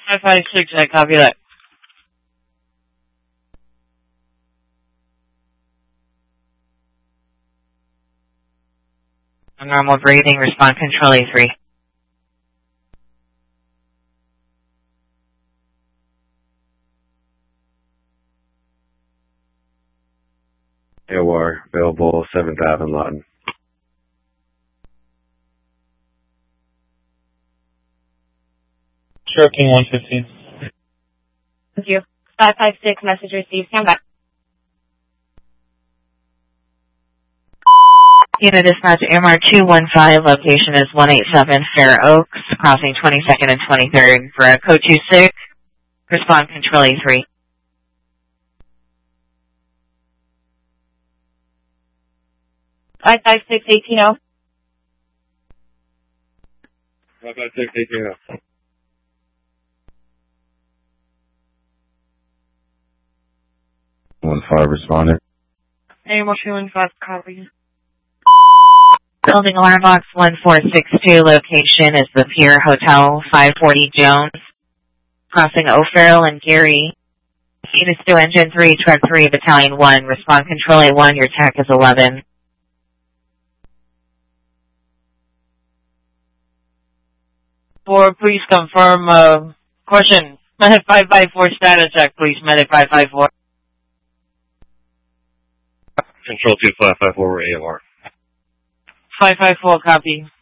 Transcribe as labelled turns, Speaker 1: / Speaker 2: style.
Speaker 1: 556, I copy that.
Speaker 2: Normal breathing, respond control A3.
Speaker 3: AOR, available 7th Ave in Lawton.
Speaker 4: Sure, King 115.
Speaker 5: Thank you. 556, message received, stand by.
Speaker 2: Unit dispatch AMR 215, location is 187 Fair Oaks, crossing 22nd and 23rd for code 26, respond control A3.
Speaker 5: Five 18-0.
Speaker 3: 556, 18-0. 1-5 responded.
Speaker 1: AMR 215, copy.
Speaker 2: Building alarm box 1462, location is the Pier Hotel, 540 Jones, crossing O'Farrell and Gary. Units to engine 3, truck 3, battalion 1, respond control A1, your TAC is 11.
Speaker 1: Please confirm, question. Medic 554 status check, please. Medic 554.
Speaker 3: Control 2554 AOR.
Speaker 1: 554, copy.